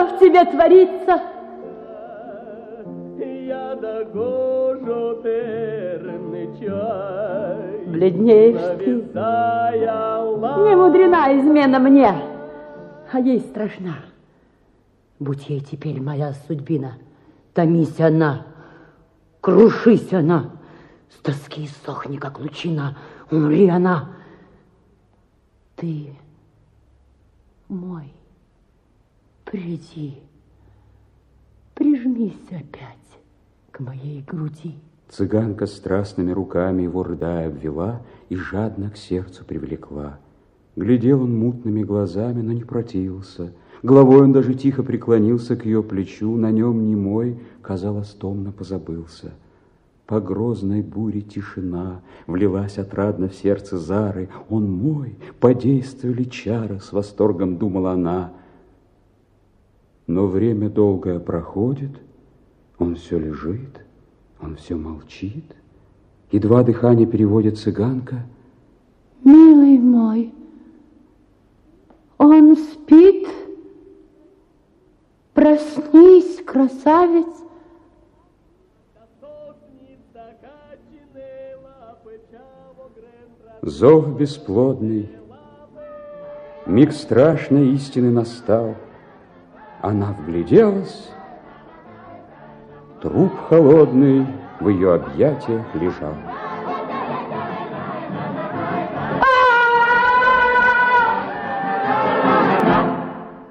Что в тебе творится? Бледнеешь ты. Не мудрена измена мне, а ей страшна. Будь ей теперь моя судьбина, томись она, крушись она, с тоски сохни, как лучина, умри она. Ты мой, приди, прижмись опять к моей груди. Цыганка страстными руками его, рыдая, обвела и жадно к сердцу привлекла. Глядел он мутными глазами, но не противился. Головой он даже тихо преклонился к ее плечу, на нем немой, казалось, томно позабылся. По грозной буре тишина влилась отрадно в сердце Зары. Он мой, подействовали чары, с восторгом думала она. Но время долгое проходит, он все лежит, он все молчит. Едва дыхание переводит цыганка. Милый мой, он спит? Проснись, красавец. Зов бесплодный, миг страшной истины настал. Она вгляделась, труп холодный в ее объятиях лежал.